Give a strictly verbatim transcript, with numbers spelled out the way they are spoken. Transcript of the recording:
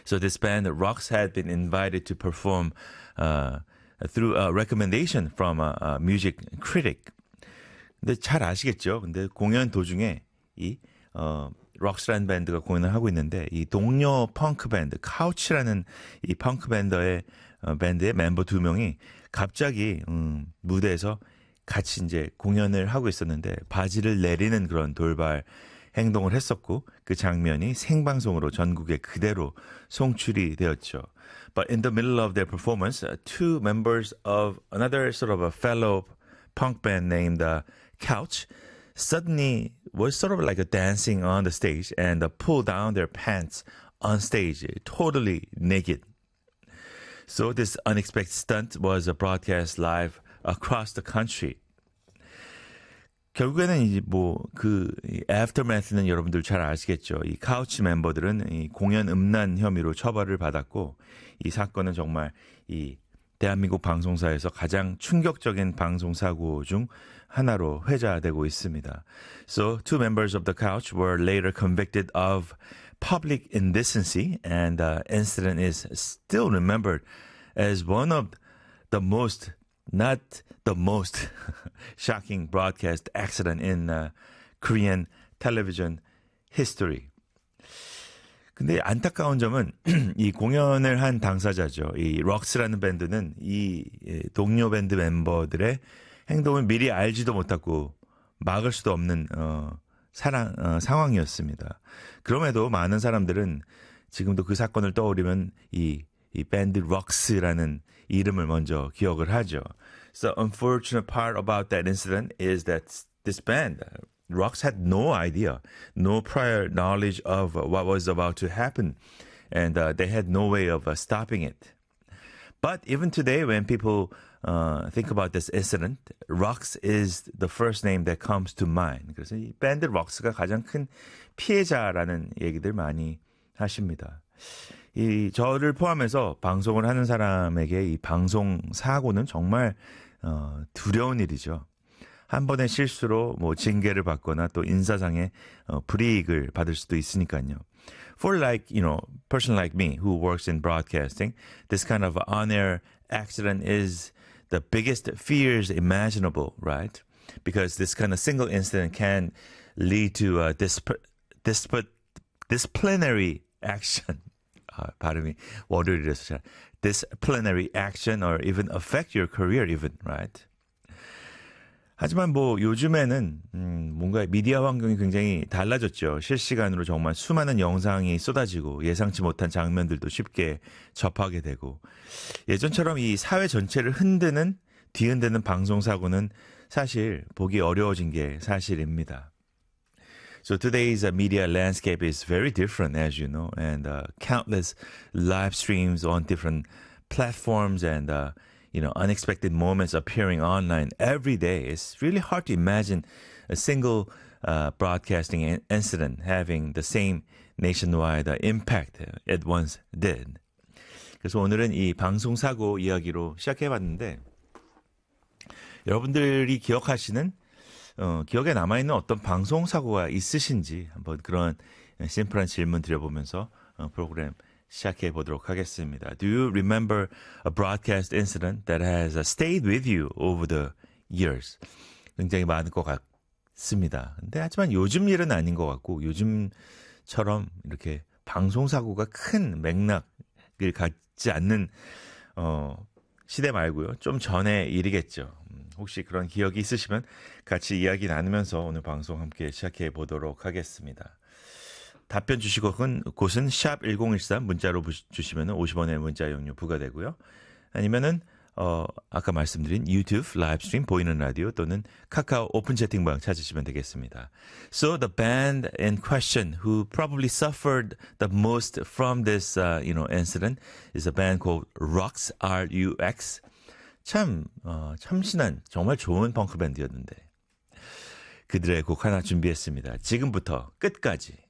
So this band, Rox, had been invited to perform uh, through a recommendation from a, a music critic. 근데 잘 아시겠죠? 근데 공연 도중에 이 어, 록스라는 밴드가 공연을 하고 있는데 이 동료 펑크 밴드 카우치라는 이 펑크 밴드의 어, 밴드의 멤버 두 명이 갑자기 음, 무대에서 같이 이제 공연을 하고 있었는데 바지를 내리는 그런 돌발 행동을 했었고 그 장면이 생방송으로 전국에 그대로 송출이 되었죠. But in the middle of their performance, uh, two members of another sort of a fellow punk band named uh, Couch suddenly was sort of like a dancing on the stage and uh, pulled down their pants on stage, totally naked. So this unexpected stunt was uh, broadcast live across the country. 결국에는 이제 뭐그 애프터매스는 여러분들 잘 아시겠죠. 이 카우치 멤버들은 이 공연 음란 혐의로 처벌을 받았고 이 사건은 정말 이 대한민국 방송사에서 가장 충격적인 방송 사고 중 하나로 회자되고 있습니다. So two members of the Couch were later convicted of public indecency, and the incident is still remembered as one of the most, not the most shocking broadcast accident in uh, Korean television history. 근데 안타까운 점은 이 공연을 한 당사자죠. 이 록스라는 밴드는 이 동료 밴드 멤버들의 행동을 미리 알지도 못하고 막을 수도 없는 어, 사랑, 어, 상황이었습니다. 그럼에도 많은 사람들은 지금도 그 사건을 떠올리면 이, 이 밴드 록스라는 이름을 먼저 기억을 하죠. So unfortunate part about that incident is that this band, Rox, had no idea, no prior knowledge of what was about to happen, and uh, they had no way of uh, stopping it. But even today, when people uh, think about this incident, Rox is the first name that comes to mind. 그래서 이 밴드 록스가 가장 큰 피해자라는 얘기들 많이 하십니다. 이 저를 포함해서 방송을 하는 사람에게 이 방송 사고는 정말 어, 두려운 일이죠. 한 번의 실수로 뭐 징계를 받거나 또 인사상의 어, 불이익을 받을 수도 있으니까요. For like, you know, person like me who works in broadcasting, this kind of on-air accident is the biggest fears imaginable, right? Because this kind of single incident can lead to a disp- disp- disciplinary action. 아, 발음이 월요일이라서 잘. Disciplinary action or even affect your career even, right? 하지만 뭐 요즘에는 음, 뭔가 미디어 환경이 굉장히 달라졌죠. 실시간으로 정말 수많은 영상이 쏟아지고 예상치 못한 장면들도 쉽게 접하게 되고 예전처럼 이 사회 전체를 흔드는 뒤흔드는 방송사고는 사실 보기 어려워진 게 사실입니다. So today's uh, media landscape is very different, as you know, and uh, countless live streams on different platforms and uh, you know, unexpected moments appearing online every day. It's really hard to imagine a single uh, broadcasting in- incident having the same nationwide uh, impact it once did. 그래서 오늘은 이 방송사고 이야기로 시작해봤는데 여러분들이 기억하시는 어, 기억에 남아있는 어떤 방송사고가 있으신지 한번 그런 심플한 질문 드려보면서 어, 프로그램 시작해 보도록 하겠습니다. Do you remember a broadcast incident that has stayed with you over the years? 굉장히 많을 것 같습니다. 근데 하지만 요즘 일은 아닌 것 같고 요즘처럼 이렇게 방송사고가 큰 맥락을 갖지 않는 어, 시대 말고요. 좀 전의 일이겠죠. 혹시 그런 기억이 있으시면 같이 이야기 나누면서 오늘 방송 함께 시작해 보도록 하겠습니다. 답변 주시고은 곳은 샵 일공일삼 문자로 주시면 오십 원의 문자 용료 부과되고요. 아니면은 어, 아까 말씀드린 유튜브 라이브 스트림 보이는 라디오 또는 카카오 오픈 채팅방 찾으시면 되겠습니다. So the band in question who probably suffered the most from this uh, you know incident is a band called Rux, R U X. 참 어, 참신한 정말 좋은 펑크 밴드였는데 그들의 곡 하나 준비했습니다. 지금부터 끝까지.